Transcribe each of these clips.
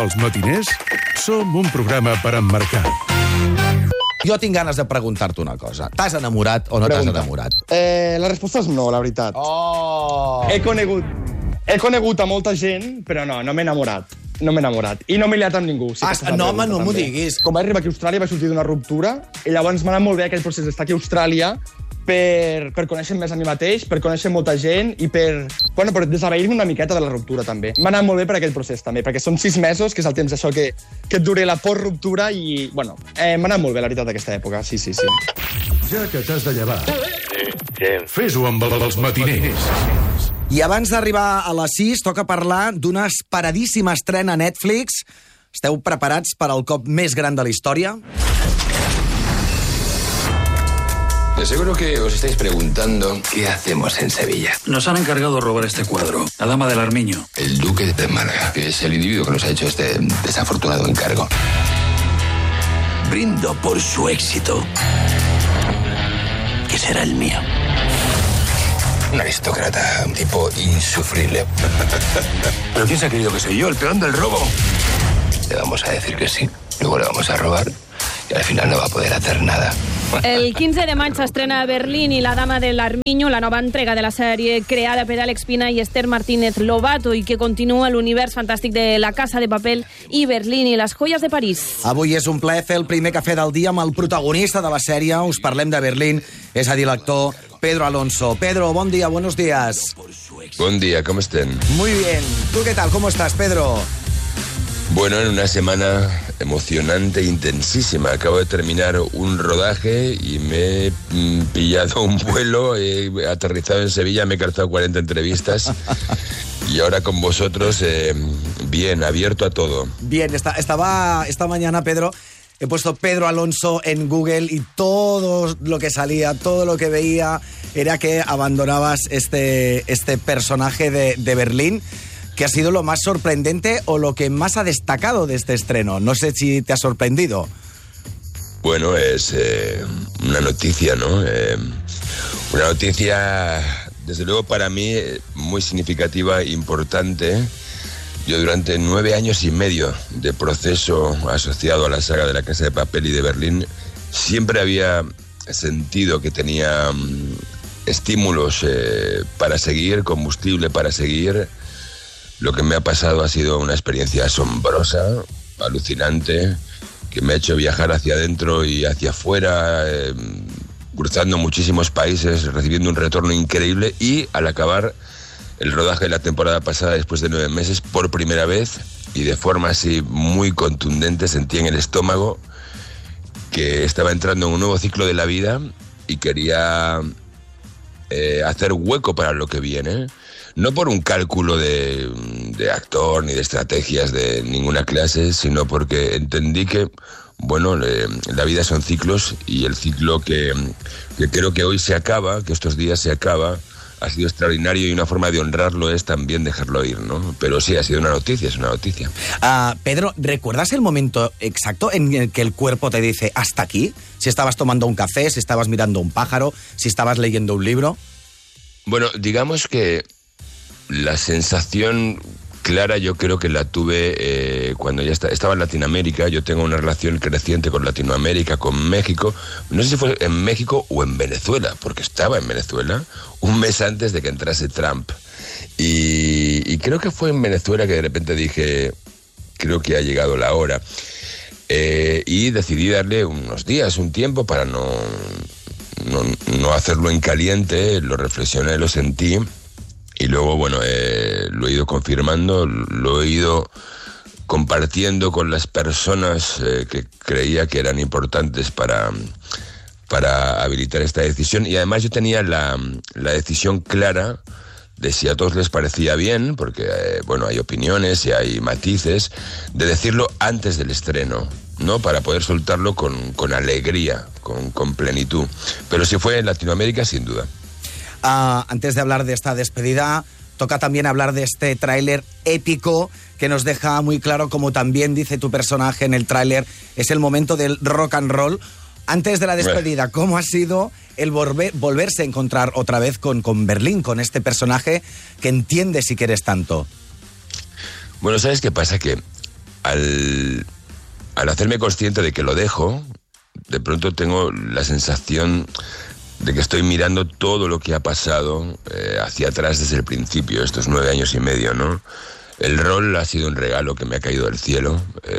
Els matiners som un programa per emmarcar. Jo tinc ganes de preguntar-te una cosa. T'has enamorat o no t'has enamorat? La resposta és no, la veritat. Oh! He conegut a molta gent, però no m'he enamorat. No m'he enamorat. I no m'he liat amb ningú. Sí No, home, no m'ho diguis. Quan vaig arribar aquí a Austràlia vaig sortir d'una ruptura i llavors m'ha anat molt bé aquell procés d'estar aquí a Austràlia per conèixer més a mi mateix, per conèixer molta gent i per desaveir-me una miqueta de la ruptura, també. M'ha anat molt bé per aquell procés, també, perquè són 6 mesos, que és el temps això que et dure la post-ruptura i, m'ha anat molt bé, la veritat, aquesta època, sí. Ja que t'has de llevar, fes-ho amb els matiners. I abans d'arribar a les 6, toca parlar d'una esperadíssima estrena a Netflix. Esteu preparats per al cop més gran de la història? De seguro que os estáis preguntando qué hacemos en Sevilla. Nos han encargado robar este cuadro, la Dama del Armiño. El duque de Málaga, que es el individuo que nos ha hecho este desafortunado encargo. Brindo por su éxito, que será el mío. Un aristócrata, un tipo insufrible. ¿Pero quién se ha creído que soy yo, el peón del robo? Le vamos a decir que sí, luego le vamos a robar y al final no va a poder hacer nada. El 15 de maig s'estrena a Berlín i La Dama del Armiño, la nova entrega de la sèrie creada per Àlex Pina i Esther Martínez Lobato i que continua l'univers fantàstic de La Casa de Papel i Berlín i Les Joies de París. Avui és un plaer fer el primer cafè del dia amb el protagonista de la sèrie. Us parlem de Berlín, és a dir, l'actor Pedro Alonso. Pedro, bon dia, buenos días. Buen día, ¿cómo estén? Muy bien. ¿Tú qué tal? ¿Cómo estás, Pedro? Bueno, en una semana emocionante e intensísima. Acabo de terminar un rodaje y me he pillado un vuelo, he aterrizado en Sevilla, me he calzado 40 entrevistas y ahora con vosotros, bien, abierto a todo. Bien, esta mañana, Pedro, he puesto Pedro Alonso en Google y todo lo que salía, todo lo que veía era que abandonabas este personaje de Berlín. ¿Qué ha sido lo más sorprendente o lo que más ha destacado de este estreno? No sé si te ha sorprendido. Bueno, es una noticia, ¿no? Una noticia, desde luego para mí, muy significativa e importante. Yo durante 9 años y medio de proceso asociado a la saga de La Casa de Papel y de Berlín, siempre había sentido que tenía estímulos para seguir, combustible para seguir. Lo que me ha pasado ha sido una experiencia asombrosa, alucinante, que me ha hecho viajar hacia adentro y hacia afuera, cruzando muchísimos países, recibiendo un retorno increíble y al acabar el rodaje de la temporada pasada, después de 9 meses, por primera vez y de forma así muy contundente, sentí en el estómago que estaba entrando en un nuevo ciclo de la vida y quería hacer hueco para lo que viene. No por un cálculo de actor ni de estrategias de ninguna clase, sino porque entendí que, bueno, la vida son ciclos y el ciclo que creo que hoy se acaba, que estos días se acaba, ha sido extraordinario y una forma de honrarlo es también dejarlo ir, ¿no? Pero sí, ha sido una noticia, es una noticia. Pedro, ¿recuerdas el momento exacto en el que el cuerpo te dice hasta aquí? Si estabas tomando un café, si estabas mirando un pájaro, si estabas leyendo un libro. Bueno, digamos que la sensación clara yo creo que la tuve cuando ya estaba en Latinoamérica. Yo tengo una relación creciente con Latinoamérica, con México. No sé si fue en México o en Venezuela, porque estaba en Venezuela un mes antes de que entrase Trump. Y creo que fue en Venezuela que de repente dije, creo que ha llegado la hora. Y decidí darle unos días, un tiempo para no hacerlo en caliente. Lo reflexioné, lo sentí. Y luego, bueno, lo he ido confirmando, lo he ido compartiendo con las personas que creía que eran importantes para habilitar esta decisión. Y además yo tenía la decisión clara de si a todos les parecía bien, porque, bueno, hay opiniones y hay matices, de decirlo antes del estreno, ¿no? Para poder soltarlo con alegría, con plenitud. Pero si fue en Latinoamérica, sin duda. Antes de hablar de esta despedida, toca también hablar de este tráiler épico que nos deja muy claro, como también dice tu personaje en el tráiler, es el momento del rock and roll. Antes de la despedida, ¿cómo ha sido el volverse a encontrar otra vez con Berlín, con este personaje que entiendes y quieres tanto? Bueno, ¿sabes qué pasa? Que al hacerme consciente de que lo dejo, de pronto tengo la sensación de que estoy mirando todo lo que ha pasado hacia atrás desde el principio, estos 9 años y medio, ¿no? El rol ha sido un regalo que me ha caído del cielo.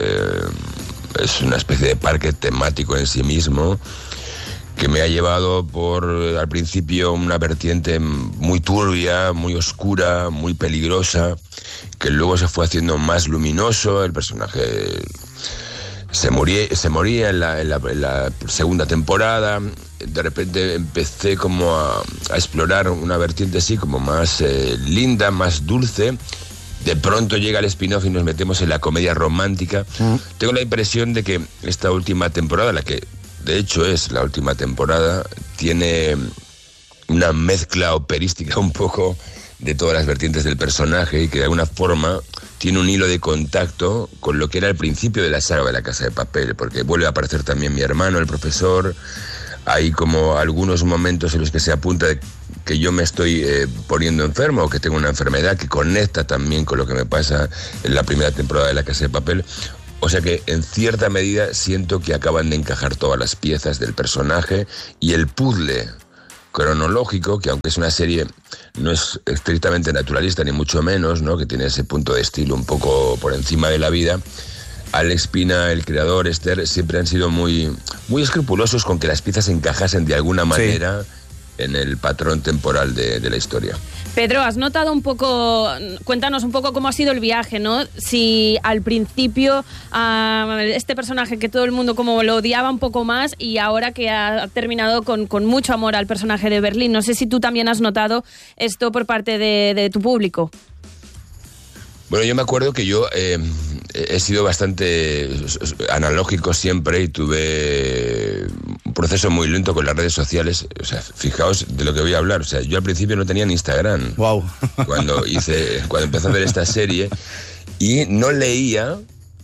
Es una especie de parque temático en sí mismo, que me ha llevado por, al principio, una vertiente muy turbia, muy oscura, muy peligrosa, que luego se fue haciendo más luminoso. El personaje se moría en la segunda temporada. De repente empecé como a explorar una vertiente así como más linda, más dulce. De pronto llega el spin-off y nos metemos en la comedia romántica. Tengo la impresión de que esta última temporada, la que de hecho es la última temporada, tiene una mezcla operística un poco de todas las vertientes del personaje y que de alguna forma tiene un hilo de contacto con lo que era el principio de la saga de La Casa de Papel, porque vuelve a aparecer también mi hermano, el profesor. Hay como algunos momentos en los que se apunta de que yo me estoy poniendo enfermo o que tengo una enfermedad que conecta también con lo que me pasa en la primera temporada de La Casa de Papel. O sea que en cierta medida siento que acaban de encajar todas las piezas del personaje y el puzzle cronológico, que aunque es una serie no es estrictamente naturalista ni mucho menos, ¿no? Que tiene ese punto de estilo un poco por encima de la vida. Alex Pina, el creador, Esther, siempre han sido muy escrupulosos con que las piezas encajasen de alguna manera en el patrón temporal de la historia. Pedro, has notado un poco, cuéntanos un poco cómo ha sido el viaje, ¿no? Si al principio este personaje que todo el mundo como lo odiaba un poco más y ahora que ha terminado con mucho amor al personaje de Berlín. No sé si tú también has notado esto por parte de tu público. Bueno, yo me acuerdo que yo he sido bastante analógico siempre y tuve un proceso muy lento con las redes sociales. O sea, fijaos de lo que voy a hablar. O sea, yo al principio no tenía ni Instagram. Wow. Cuando empecé a ver esta serie y no leía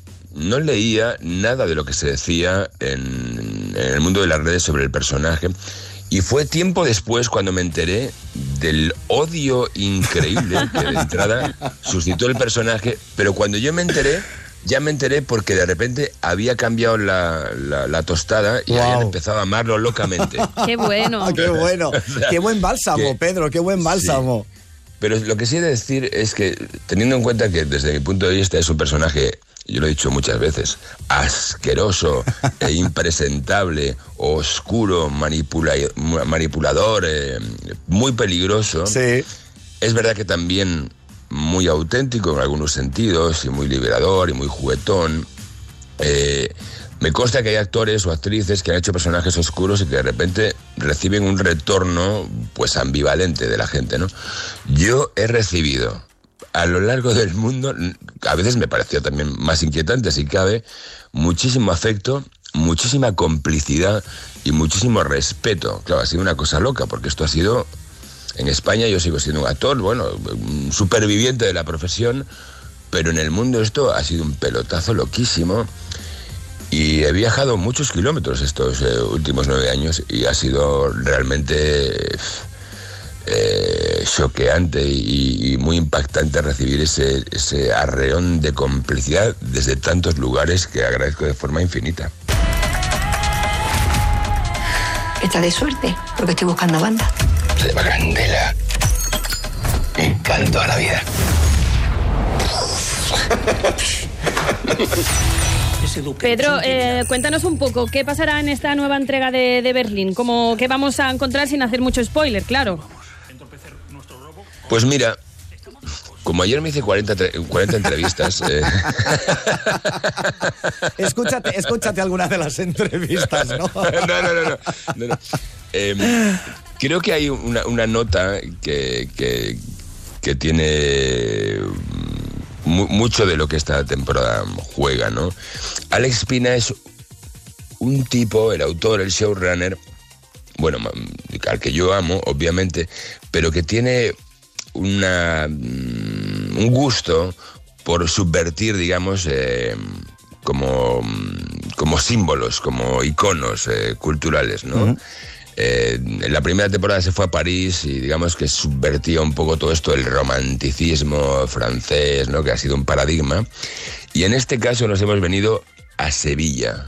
nada de lo que se decía en el mundo de las redes sobre el personaje. Y fue tiempo después cuando me enteré del odio increíble que de entrada suscitó el personaje, pero cuando yo me enteré, ya me enteré porque de repente había cambiado la tostada y habían empezado a amarlo locamente. ¡Qué bueno! ¡Qué bueno! O sea, ¡qué buen bálsamo, Pedro! ¡Qué buen bálsamo! Sí. Pero lo que sí he de decir es que, teniendo en cuenta que desde mi punto de vista es un personaje, yo lo he dicho muchas veces, asqueroso e impresentable, oscuro, manipulador, muy peligroso. Sí. Es verdad que también muy auténtico en algunos sentidos, y muy liberador, y muy juguetón. Me consta que hay actores o actrices que han hecho personajes oscuros y que de repente reciben un retorno pues ambivalente de la gente, ¿no? Yo he recibido a lo largo del mundo, a veces me pareció también más inquietante si cabe, muchísimo afecto, muchísima complicidad y muchísimo respeto. Claro, ha sido una cosa loca, porque esto ha sido... En España yo sigo siendo un actor, bueno, un superviviente de la profesión, pero en el mundo esto ha sido un pelotazo loquísimo. Y he viajado muchos kilómetros estos últimos 9 años y ha sido realmente choqueante y muy impactante recibir ese arreón de complicidad desde tantos lugares que agradezco de forma infinita. Está de suerte, porque estoy buscando banda. Se llama Candela. Me encantó la vida. Pedro, cuéntanos un poco, ¿qué pasará en esta nueva entrega de Berlín? ¿Qué vamos a encontrar sin hacer mucho spoiler, claro? Pues mira, como ayer me hice 40 entrevistas... Escúchate algunas de las entrevistas, ¿no? No. Creo que hay una nota que tiene... mucho de lo que esta temporada juega, ¿no? Alex Pina es un tipo, el autor, el showrunner, bueno, al que yo amo, obviamente, pero que tiene un gusto por subvertir, digamos, como símbolos, como iconos culturales, ¿no? Uh-huh. En la primera temporada se fue a París y digamos que subvertía un poco todo esto del romanticismo francés, ¿no? Que ha sido un paradigma. Y en este caso nos hemos venido a Sevilla.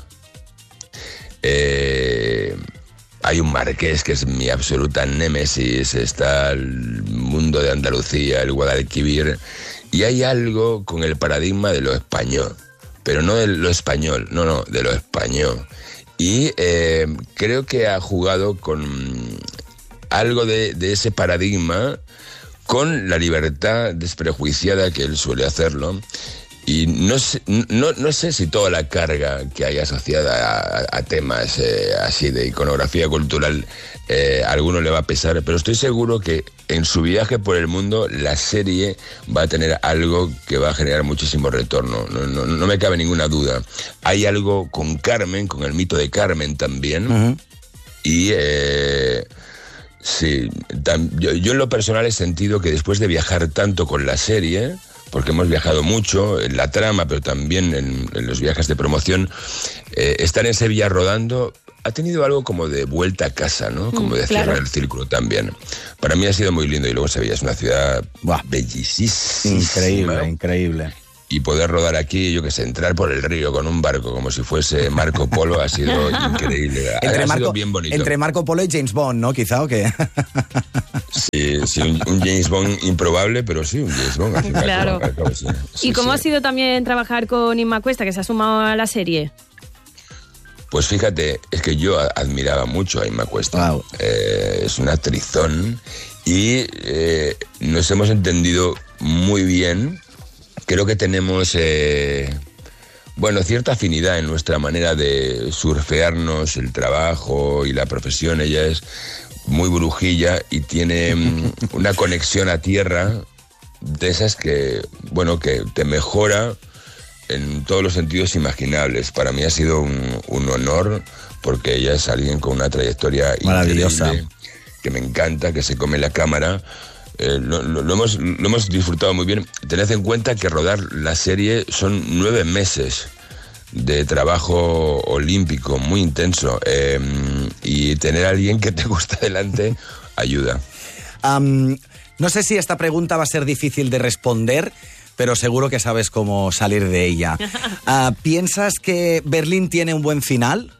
Hay un marqués que es mi absoluta némesis, está el mundo de Andalucía, el Guadalquivir, y hay algo con el paradigma de lo español, pero no de lo español, no, de lo español. Y creo que ha jugado con algo de ese paradigma, con la libertad desprejuiciada que él suele hacerlo. Y no sé si toda la carga que hay asociada a temas así de iconografía cultural a alguno le va a pesar, pero estoy seguro que en su viaje por el mundo la serie va a tener algo que va a generar muchísimo retorno. No me cabe ninguna duda. Hay algo con Carmen, con el mito de Carmen también. Uh-huh. Y sí, yo en lo personal he sentido que después de viajar tanto con la serie, porque hemos viajado mucho en la trama, pero también en los viajes de promoción, estar en Sevilla rodando ha tenido algo como de vuelta a casa, ¿no? Como de cerrar el círculo también. Para mí ha sido muy lindo, y luego Sevilla es una ciudad bellísima. Increíble. Y poder rodar aquí, yo que sé, entrar por el río con un barco como si fuese Marco Polo ha sido increíble. Ha sido bien bonito. Entre Marco Polo y James Bond, ¿no? Quizá, ¿o qué? Sí, un James Bond improbable, pero sí, un James Bond. Claro. Sí. ¿Y cómo ha sido también trabajar con Inma Cuesta, que se ha sumado a la serie? Pues fíjate, es que yo admiraba mucho a Inma Cuesta. Wow. Es una actrizón y nos hemos entendido muy bien. Creo que tenemos, cierta afinidad en nuestra manera de surfearnos el trabajo y la profesión. Ella es muy brujilla y tiene una conexión a tierra de esas que te mejora en todos los sentidos imaginables. Para mí ha sido un honor, porque ella es alguien con una trayectoria increíble, que me encanta, que se come la cámara. Lo hemos disfrutado muy bien. Tened en cuenta que rodar la serie son 9 meses de trabajo olímpico muy intenso, y tener a alguien que te gusta delante ayuda. No sé si esta pregunta va a ser difícil de responder, pero seguro que sabes cómo salir de ella. ¿Piensas que Berlín tiene un buen final?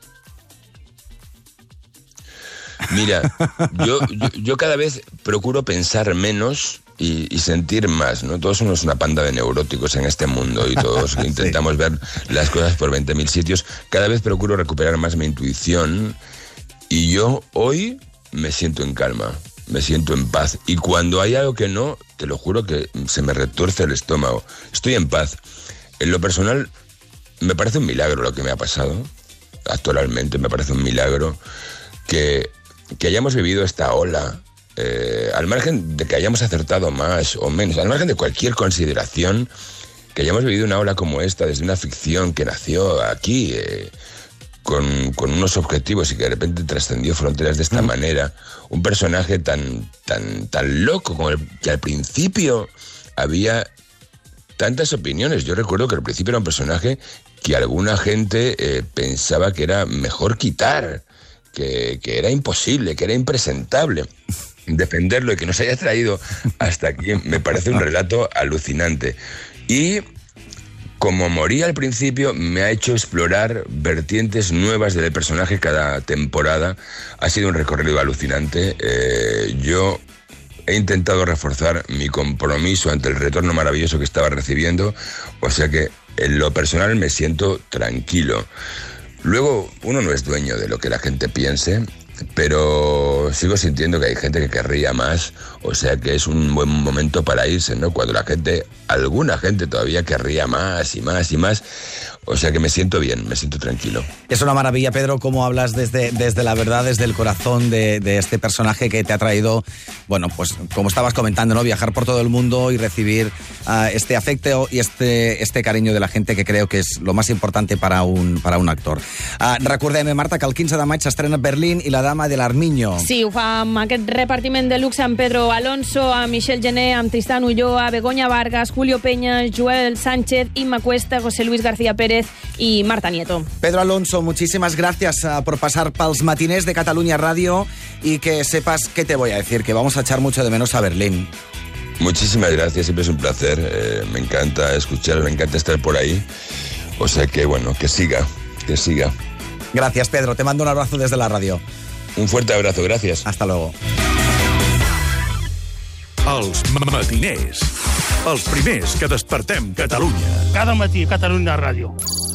Mira, yo cada vez procuro pensar menos y sentir más, ¿no? Todos somos una panda de neuróticos en este mundo y todos intentamos ver las cosas por 20.000 sitios. Cada vez procuro recuperar más mi intuición, y yo hoy me siento en calma, me siento en paz. Y cuando hay algo que no, te lo juro que se me retuerce el estómago. Estoy en paz. En lo personal, me parece un milagro lo que me ha pasado. Actualmente me parece un milagro que hayamos vivido esta ola, al margen de que hayamos acertado más o menos, al margen de cualquier consideración, que hayamos vivido una ola como esta desde una ficción que nació aquí con unos objetivos y que de repente trascendió fronteras de esta manera. Un personaje tan loco, con el que al principio había tantas opiniones. Yo recuerdo que al principio era un personaje que alguna gente pensaba que era mejor quitar, que era imposible, que era impresentable. Defenderlo y que nos haya traído hasta aquí me parece un relato alucinante. Y como moría al principio, me ha hecho explorar vertientes nuevas del personaje cada temporada. Ha sido un recorrido alucinante. Yo he intentado reforzar mi compromiso ante el retorno maravilloso que estaba recibiendo, o sea que en lo personal me siento tranquilo. Luego, uno no es dueño de lo que la gente piense, pero sigo sintiendo que hay gente que querría más, o sea que es un buen momento para irse, ¿no? Cuando alguna gente todavía querría más y más y más, o sea que me siento bien, me siento tranquilo. Es una maravilla, Pedro, cómo hablas desde la verdad, desde el corazón de este personaje que te ha traído, bueno, pues como estabas comentando, ¿no? Viajar por todo el mundo y recibir este afecto y este cariño de la gente, que creo que es lo más importante para un actor. Recordem, Marta, que el 15 de maig s'estrena Berlín i la dama de l'Armiño. Sí, ho fa amb aquest repartiment de luxe amb Pedro Alonso, amb Michelle Gené, amb Tristán Ulloa, Begoña Vargas, Julio Peña, Joel Sánchez, Inma Cuesta, José Luis García Pérez y Marta Nieto. Pedro Alonso, muchísimas gracias por pasar pels matiners de Catalunya Radio, y que sepas que te voy a decir, que vamos a echar mucho de menos a Berlín. Muchísimas gracias, siempre es un placer. Me encanta escuchar, me encanta estar por ahí. O sea que, bueno, que siga. Gracias, Pedro. Te mando un abrazo desde la radio. Un fuerte abrazo, gracias. Hasta luego. Els matiners. Els primers que despertem Catalunya. Cada matí a Catalunya Ràdio.